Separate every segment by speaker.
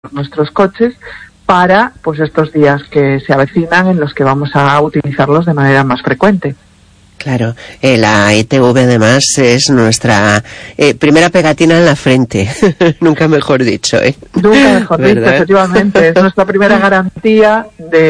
Speaker 1: nuestros coches para pues estos días que se avecinan en los que vamos a utilizarlos de manera más frecuente.
Speaker 2: Claro, la ITV además es nuestra primera pegatina en la frente, nunca mejor dicho,
Speaker 1: Nunca mejor dicho, efectivamente, es nuestra primera garantía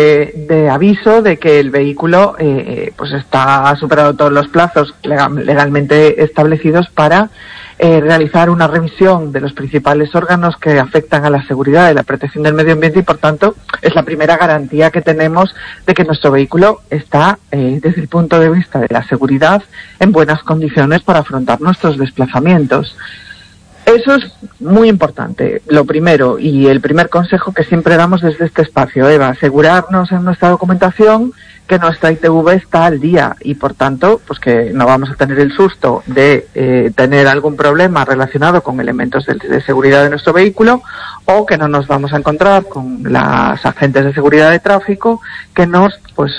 Speaker 1: de aviso de que el vehículo pues ha superado todos los plazos legalmente establecidos para realizar una revisión de los principales órganos que afectan a la seguridad y la protección del medio ambiente y, por tanto, es la primera garantía que tenemos de que nuestro vehículo está, desde el punto de vista de la seguridad, en buenas condiciones para afrontar nuestros desplazamientos. Eso es muy importante, lo primero, y el primer consejo que siempre damos desde este espacio, Eva, asegurarnos en nuestra documentación que nuestra ITV está al día y, por tanto, pues que no vamos a tener el susto de tener algún problema relacionado con elementos de seguridad de nuestro vehículo, o que no nos vamos a encontrar con las agentes de seguridad de tráfico que nos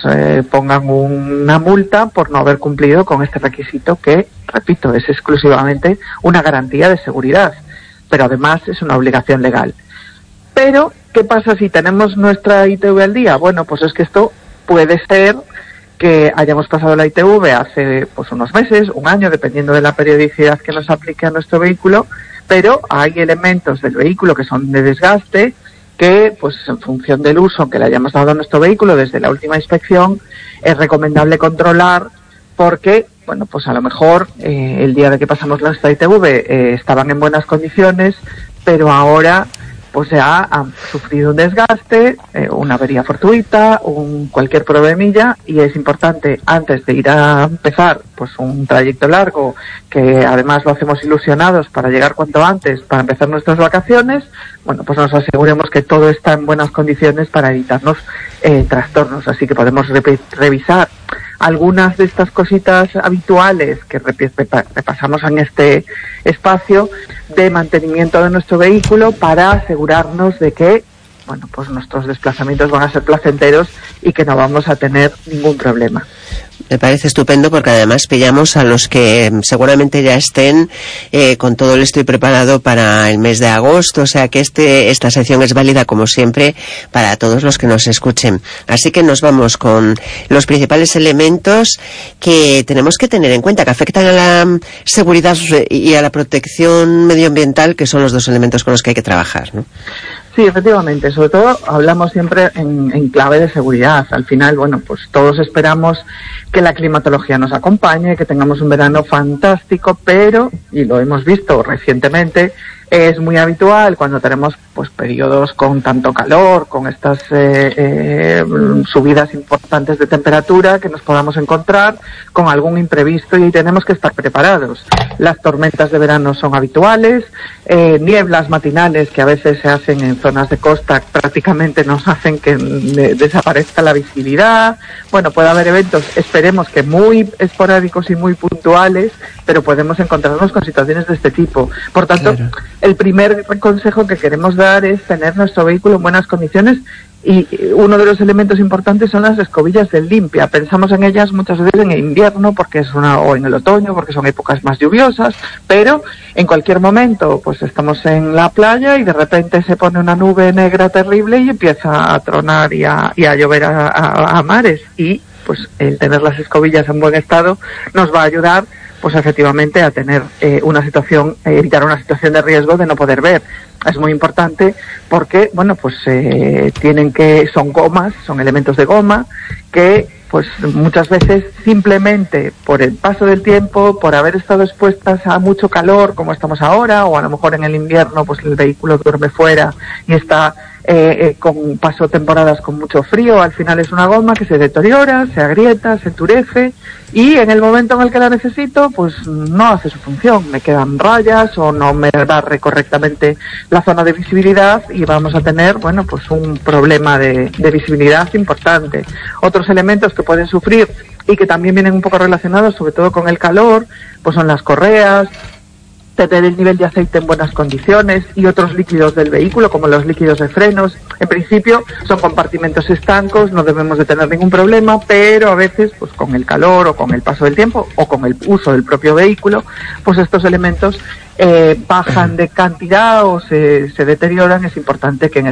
Speaker 1: pongan una multa por no haber cumplido con este requisito que, repito, es exclusivamente una garantía de seguridad, pero además es una obligación legal. Pero, ¿qué pasa si tenemos nuestra ITV al día? Bueno, pues es que esto puede ser que hayamos pasado la ITV hace unos meses, un año, dependiendo de la periodicidad que nos aplique a nuestro vehículo, pero hay elementos del vehículo que son de desgaste que, en función del uso que le hayamos dado a nuestro vehículo desde la última inspección, es recomendable controlar porque, a lo mejor el día de que pasamos nuestra ITV estaban en buenas condiciones, pero ahora ya han sufrido un desgaste, una avería fortuita, cualquier problemilla, y es importante, antes de ir a empezar un trayecto largo, que además lo hacemos ilusionados para llegar cuanto antes, para empezar nuestras vacaciones, nos aseguremos que todo está en buenas condiciones para evitarnos trastornos. Así que podemos revisar algunas de estas cositas habituales que repasamos en este espacio de mantenimiento de nuestro vehículo para asegurarnos de que nuestros desplazamientos van a ser placenteros y que no vamos a tener ningún problema.
Speaker 2: Me parece estupendo porque además pillamos a los que seguramente ya estén con todo el estoy preparado para el mes de agosto, o sea que esta sección es válida como siempre para todos los que nos escuchen. Así que nos vamos con los principales elementos que tenemos que tener en cuenta, que afectan a la seguridad y a la protección medioambiental, que son los dos elementos con los que hay que trabajar, ¿no?
Speaker 1: Sí, efectivamente. Sobre todo hablamos siempre en clave de seguridad. Al final, todos esperamos que la climatología nos acompañe, que tengamos un verano fantástico, pero, y lo hemos visto recientemente, es muy habitual cuando tenemos periodos con tanto calor, con estas subidas importantes de temperatura, que nos podamos encontrar con algún imprevisto y tenemos que estar preparados. Las tormentas de verano son habituales, nieblas matinales que a veces se hacen en zonas de costa prácticamente nos hacen que desaparezca la visibilidad. Puede haber eventos, esperemos que muy esporádicos y muy puntuales, pero podemos encontrarnos con situaciones de este tipo. Por tanto, claro, el primer consejo que queremos dar es tener nuestro vehículo en buenas condiciones, y uno de los elementos importantes son las escobillas de limpia. Pensamos en ellas muchas veces en el invierno o en el otoño porque son épocas más lluviosas, pero en cualquier momento estamos en la playa y de repente se pone una nube negra terrible y empieza a tronar y a llover a mares, y el tener las escobillas en buen estado nos va a ayudar efectivamente a tener evitar una situación de riesgo de no poder ver. Es muy importante porque, son gomas, son elementos de goma que, muchas veces simplemente por el paso del tiempo, por haber estado expuestas a mucho calor como estamos ahora, o a lo mejor en el invierno, el vehículo duerme fuera y está pasó temporadas con mucho frío, al final es una goma que se deteriora, se agrieta, se endurece, y en el momento en el que la necesito, no hace su función, me quedan rayas o no me barre correctamente la zona de visibilidad y vamos a tener, un problema de visibilidad importante. Otros elementos que pueden sufrir y que también vienen un poco relacionados, sobre todo con el calor, son las correas, tener el nivel de aceite en buenas condiciones y otros líquidos del vehículo, como los líquidos de frenos. En principio son compartimentos estancos, no debemos de tener ningún problema, pero a veces, pues con el calor o con el paso del tiempo o con el uso del propio vehículo, pues estos elementos bajan de cantidad o se deterioran. Es importante que en